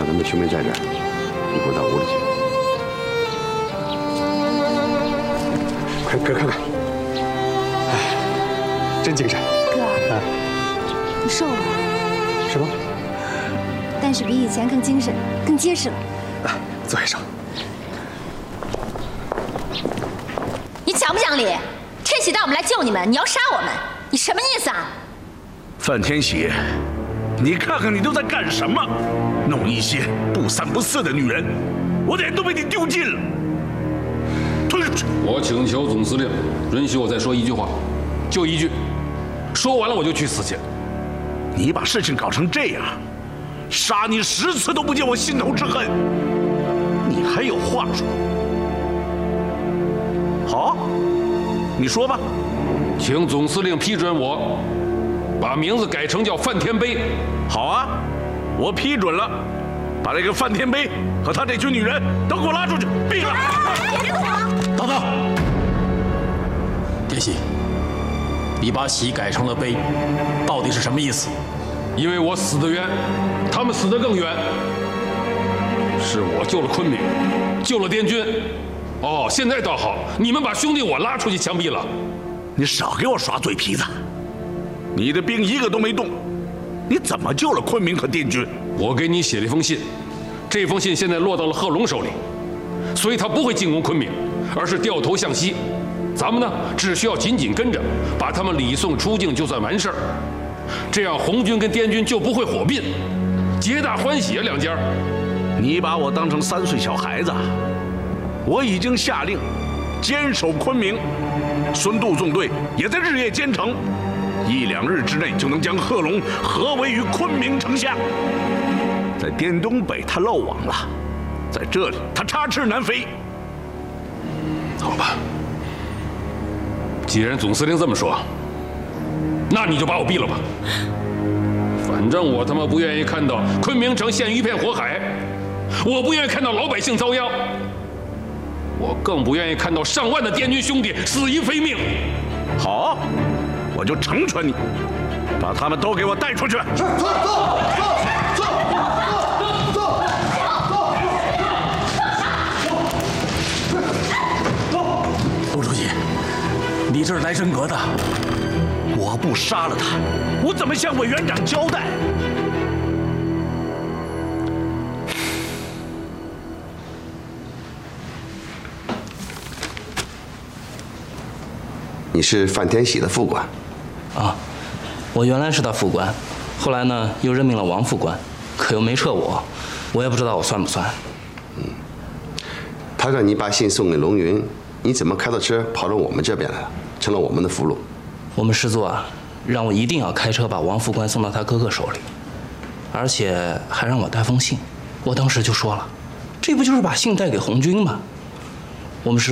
叫他们兄妹在这儿，你给我到屋里去。快，哥看看，哎，真精神。 哥，你瘦了。 什么？ 但是比以前更精神、更结实了。 来，坐一上。 你讲不讲理？天喜带我们来救你们，你要杀我们，你什么意思啊？ 范天喜，你看看你都在干什么？弄一些不三不四的女人，我脸都被你丢尽了。退出去！ 我请求总司令允许我再说一句话，就一句，说完了我就去死去。 你把事情搞成这样，杀你10次都不解我心头之恨，你还有话说？好，你说吧。 请总司令批准我把名字改成叫范天悲。 好啊，我批准了，把这个范天悲和他这群女人都给我拉出去，毙了！ 等等，天喜，你把喜改成了悲，到底是什么意思？ 因为我死得冤，他们死得更冤。是我救了昆明，救了滇军。哦，现在倒好，你们把兄弟我拉出去枪毙了。 你少给我耍嘴皮子！你的兵一个都没动，你怎么救了昆明和滇军？ 我给你写了一封信，这封信现在落到了贺龙手里，所以他不会进攻昆明，而是掉头向西。咱们呢，只需要紧紧跟着，把他们礼送出境就算完事儿。这样红军跟滇军就不会火并，皆大欢喜啊，两家。 你把我当成3岁小孩子，我已经下令坚守昆明，孙杜纵队也在日夜兼程，1、2日之内就能将贺龙合围于昆明城下。在滇东北他漏网了，在这里他插翅难飞。 好吧，既然总司令这么说，那你就把我毙了吧。反正我他妈不愿意看到昆明城陷于一片火海，我不愿意看到老百姓遭殃，我更不愿意看到上万的滇军兄弟死于非命。 好，我就成全你，把他们都给我带出去。是， 董书记，你这是来真格的。 我不杀了他，我怎么向委员长交代？ 你是范天喜的副官。 啊，我原来是他副官，后来呢又任命了王副官，可又没撤我，我也不知道我算不算。 他让你把信送给龙云，你怎么开着车跑到我们这边来了，成了我们的俘虏？ 我们师座啊，让我一定要开车把王副官送到他哥哥手里，而且还让我带封信。我当时就说了，这不就是把信带给红军吗？我们师